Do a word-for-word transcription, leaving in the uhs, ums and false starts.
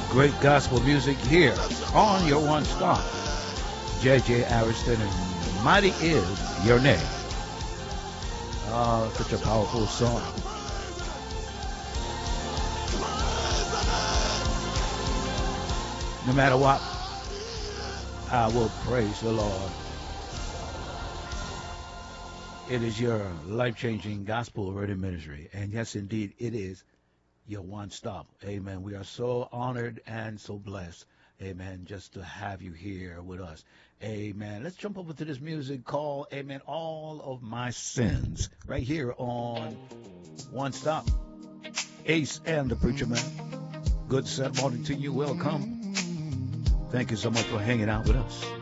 Great gospel music here on your one stop. J J Ariston and Mighty Is Your Name. Oh, such a powerful song. No matter what, I will praise the Lord. It is your life-changing gospel radio ministry. And yes, indeed, it is your one stop. Amen. We are so honored and so blessed. Amen. Just to have you here with us. Amen. Let's jump over to this music called, amen, All of My Sins. Right here on One Stop. Ace and the Preacher Man. Good Saturday morning to you. Welcome. Thank you so much for hanging out with us.